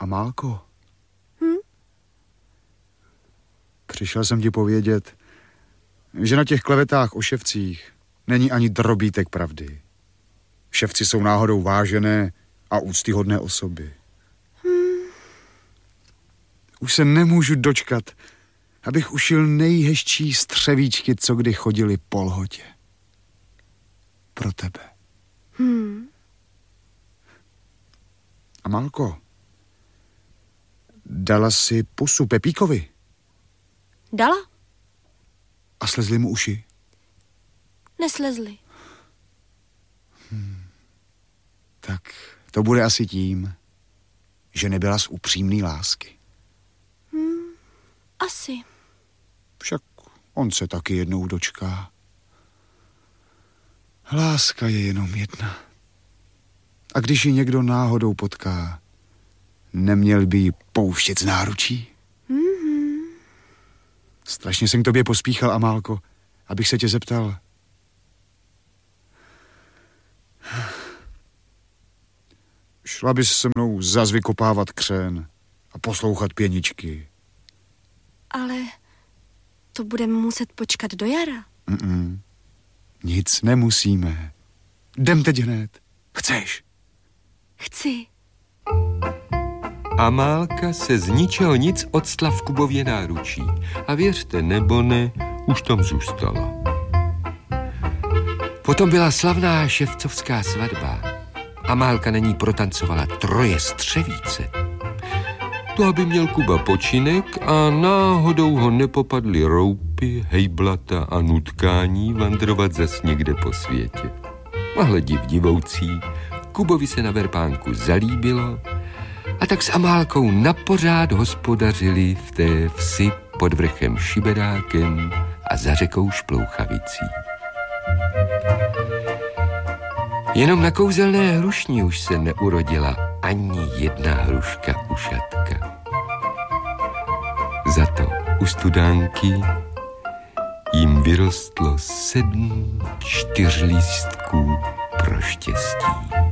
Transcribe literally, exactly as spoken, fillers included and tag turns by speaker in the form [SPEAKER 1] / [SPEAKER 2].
[SPEAKER 1] Amálko?
[SPEAKER 2] Hm?
[SPEAKER 1] Přišel jsem ti povědět, že na těch klevetách o ševcích není ani drobítek pravdy. Ševci jsou náhodou vážené a úctyhodné osoby.
[SPEAKER 2] Hm.
[SPEAKER 1] Už se nemůžu dočkat, abych ušil nejhezčí střevíčky, co kdy chodili po lhotě. Pro tebe.
[SPEAKER 2] Hm.
[SPEAKER 1] Amálko, dala si pusu Pepíkovi?
[SPEAKER 2] Dala?
[SPEAKER 1] A slezly mu uši?
[SPEAKER 2] Neslezly.
[SPEAKER 1] Hmm. Tak to bude asi tím, že nebyla z upřímný lásky.
[SPEAKER 2] Hmm. Asi.
[SPEAKER 1] Však on se taky jednou dočká. Láska je jenom jedna. A když ji někdo náhodou potká, neměl by ji pouštět z náručí?
[SPEAKER 2] Mm-hmm.
[SPEAKER 1] Strašně jsem k tobě pospíchal, Amálko, abych se tě zeptal. Šla bys se mnou zas vykopávat křen a poslouchat pěničky.
[SPEAKER 2] Ale to budeme muset počkat do jara.
[SPEAKER 1] Mm-mm. Nic nemusíme. Jdem teď hned. Chceš?
[SPEAKER 2] Chci.
[SPEAKER 3] Amálka se z ničeho nic octla v Kubově náručí. A věřte nebo ne, už tam zůstala. Potom byla slavná ševcovská svatba. Amálka na ní protancovala troje střevíce. To, aby měl Kuba počinek a náhodou ho nepopadly roupy, hejblata a nutkání vandrovat zas někde po světě. Ale div divoucí, Kubovi se na verpánku zalíbilo a tak s Amálkou napořád hospodařili v té vsi pod vrchem Šiberákem a za řekou Šplouchavicí. Jenom na kouzelné hrušni už se neurodila ani jedna hruška ušatka. Za to u studánky jim vyrostlo sedm čtyřlístků pro štěstí.